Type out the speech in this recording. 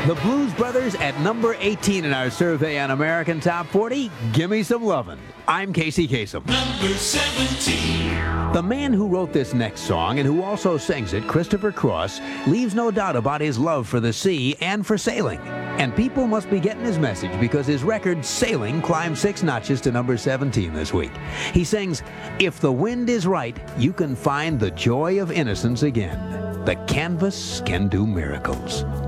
The Blues Brothers at number 18 in our survey on American Top 40. Gimme Some Lovin'. I'm Casey Kasem. Number 17. The man who wrote this next song and who also sings it, Christopher Cross, leaves no doubt about his love for the sea and for sailing. And people must be getting his message because his record, Sailing, climbed 6 notches to number 17 this week. He sings, "If the wind is right, you can find the joy of innocence again. The canvas can do miracles."